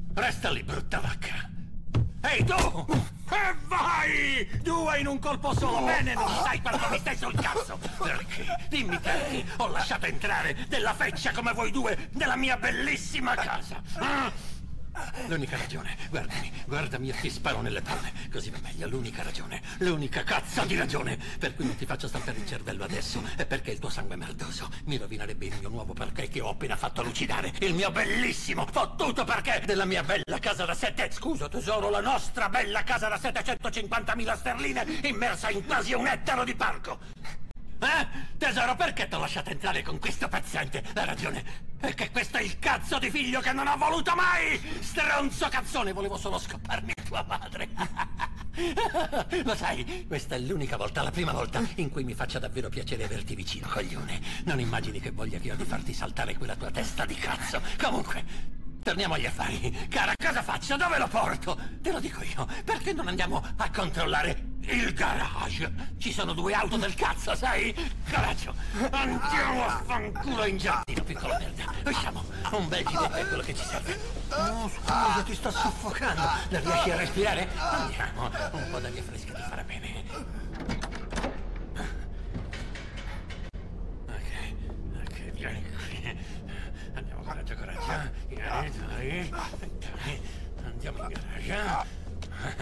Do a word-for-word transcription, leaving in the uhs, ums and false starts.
Resta lì, brutta vacca. Ehi, tu! E vai! Due in un colpo solo, bene, non sai quanto mi stai sul cazzo! Perché? Dimmi perché ho lasciato entrare della feccia come voi due nella mia bellissima casa! Ah? L'unica ragione, guardami, guardami e ti sparo nelle palle, così va meglio, l'unica ragione, l'unica cazzo di ragione per cui non ti faccio saltare il cervello adesso è perché il tuo sangue merdoso mi rovinerebbe il mio nuovo perché che ho appena fatto lucidare, il mio bellissimo, fottuto perché della mia bella casa da sette, scusa tesoro, la nostra bella casa da settecentocinquantamila sterline immersa in quasi un ettaro di parco. Eh? Tesoro, perché ti ho lasciato entrare con questo pezzente? La ragione è che questo è il cazzo di figlio che non ho voluto mai! Stronzo cazzone, volevo solo scopparmi tua madre! Lo sai, questa è l'unica volta, la prima volta in cui mi faccia davvero piacere averti vicino, coglione. Non immagini che voglia che ho di farti saltare quella tua testa di cazzo. Comunque, torniamo agli affari. Cara, cosa faccio? Dove lo porto? Te lo dico io, perché non andiamo a controllare il garage? Ci sono due auto del cazzo, sai? Coraggio, andiamo a fanculo in giardino, piccolo merda. Usciamo, un bel giro è quello che ci serve. No, scusa, ti sto soffocando. Non riesci a respirare? Andiamo, un po' d'aria fresca ti farà bene. Ok, ok, vieni qui. Andiamo, coraggio, coraggio. Vieni, dai, dai. Andiamo in garage.